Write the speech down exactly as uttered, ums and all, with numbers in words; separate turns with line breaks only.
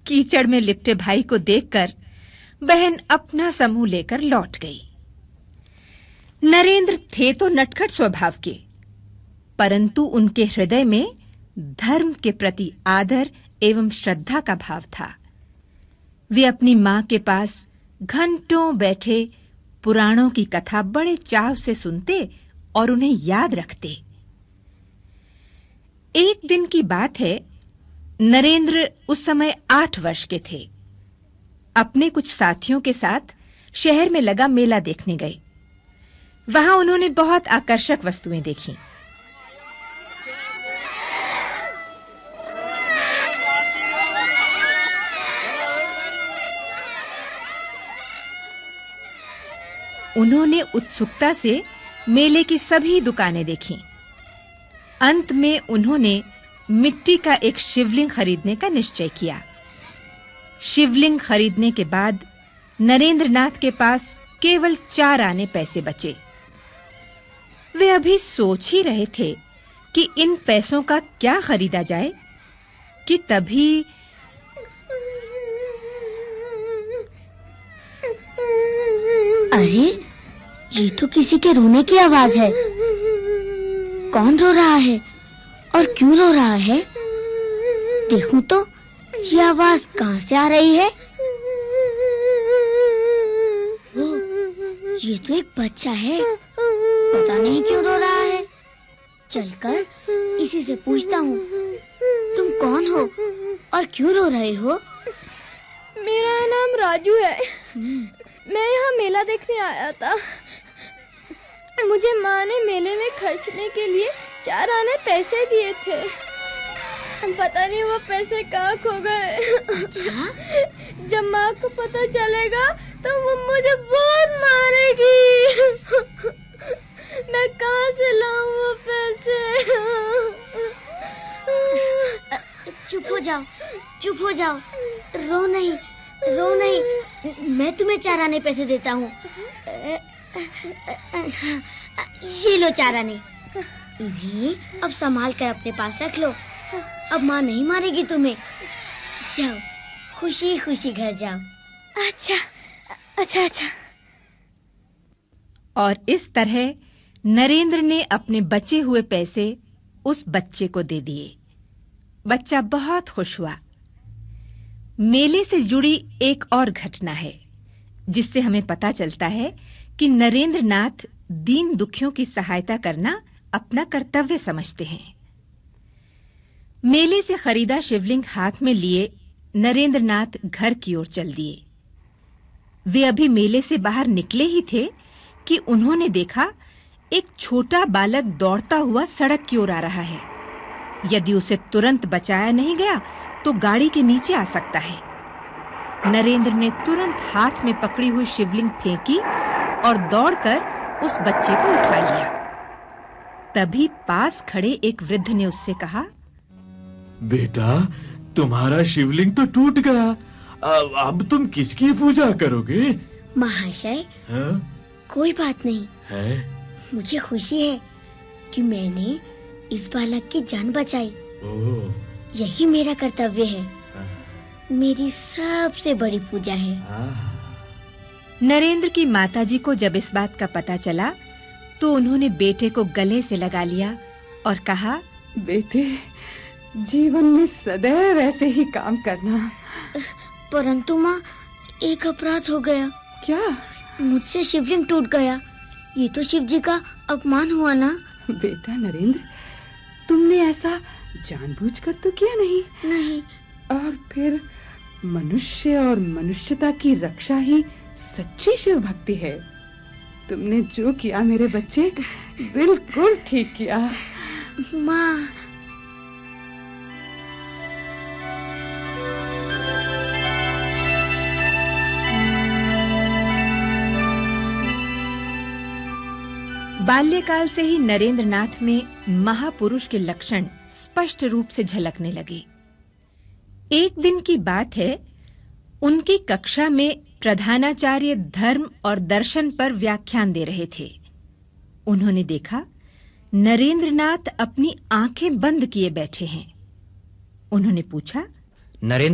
कीचड़ में लिपटे भाई को देखकर बहन अपना समूह लेकर लौट गई। नरेंद्र थे तो नटखट स्वभाव के, परंतु उनके हृदय में धर्म के प्रति आदर एवं श्रद्धा का भाव था। वे अपनी मां के पास घंटों बैठे पुराणों की कथा बड़े चाव से सुनते और उन्हें याद रखते। एक दिन की बात है, नरेंद्र उस समय आठ वर्ष के थे। अपने कुछ साथियों के साथ शहर में लगा मेला देखने गए। वहां उन्होंने बहुत आकर्षक वस्तुएं देखीं। उन्होंने उत्सुकता से मेले की सभी दुकानें देखीं। अंत में उन्होंने मिट्टी का एक शिवलिंग खरीदने का निश्चय किया। शिवलिंग खरीदने के बाद नरेंद्रनाथ के पास केवल चार आने पैसे बचे। वे अभी सोच ही रहे थे कि इन पैसों का क्या खरीदा जाए कि तभी
अरे, ये तो किसी के रोने की आवाज है। कौन रो रहा है और क्यों रो रहा है? देखूं तो ये आवाज कहां से आ रही है? ओ, ये तो एक बच्चा है। पता नहीं क्यों रो रहा है। चलकर इसी से पूछता हूँ, तुम कौन हो और क्यों रो रहे हो?
मेरा नाम राजू है। मैं यहाँ मेला देखने आया था। मुझे माँ ने मेले में खर्चने के लिए चार आने पैसे दिए थे। पता नहीं वो पैसे कहाँ खो गए।
अच्छा?
जब माँ को पता चलेगा तो वो मुझे बहुत मारेगी। मैं कहाँ से लाऊं वो पैसे?
चुप हो जाओ, चुप हो जाओ। रो नहीं, रो नहीं। मैं तुम्हें चार आने पैसे देता हूँ। ये लो चार आने। इन्हें अब संभाल कर अपने पास रख लो। अब माँ नहीं मारेगी तुम्हें। जाओ, खुशी खुशी घर जाओ।
अच्छा, अच्छा, अच्छा।
और इस तरह नरेंद्र ने अपने बचे हुए पैसे उस बच्चे को दे दिए। बच्चा बहुत खुश हुआ। मेले से जुड़ी एक और घटना है जिससे हमें पता चलता है कि नरेंद्रनाथ दीन दुखियों की सहायता करना अपना कर्तव्य समझते हैं। मेले से खरीदा शिवलिंग हाथ में लिए नरेंद्रनाथ घर की ओर चल दिए। वे अभी मेले से बाहर निकले ही थे कि उन्होंने देखा एक छोटा बालक दौड़ता हुआ सड़क की ओर आ रहा है। यदि उसे तुरंत बचाया नहीं गया तो गाड़ी के नीचे आ सकता है। नरेंद्र ने तुरंत हाथ में पकड़ी हुई शिवलिंग फेंकी और दौड़कर उस बच्चे को उठा लिया। तभी पास खड़े एक वृद्ध ने उससे कहा,
बेटा, तुम्हारा शिवलिंग तो टूट गया। अब तुम किसकी पूजा करोगे?
महाशय, कोई बात नहीं है। मुझे खुशी है कि मैंने इस बालक की जान बचाई।
ओ।
यही मेरा कर्तव्य है। मेरी सबसे बड़ी पूजा है।
नरेंद्र की माताजी को जब इस बात का पता चला तो उन्होंने बेटे को गले से लगा लिया और कहा,
बेटे, जीवन में सदैव ऐसे ही काम करना।
परंतु माँ, एक अपराध हो गया।
क्या?
मुझसे शिवलिंग टूट गया। ये तो शिव जी का अपमान हुआ ना।
बेटा नरेंद्र, तुमने ऐसा जानबूझकर तो किया नहीं।
नहीं।
और फिर मनुष्य और मनुष्यता की रक्षा ही सच्ची शिव भक्ति है। तुमने जो किया मेरे बच्चे, बिल्कुल ठीक किया।
माँ,
बाल्यकाल से ही नरेंद्रनाथ में महापुरुष के लक्षण स्पष्ट रूप से झलकने लगे। एक दिन की बात है, उनकी कक्षा में प्रधानाचार्य धर्म और दर्शन पर व्याख्यान दे रहे थे। उन्होंने देखा नरेंद्रनाथ अपनी आंखें बंद किए बैठे हैं। उन्होंने पूछा,
नरेंद्र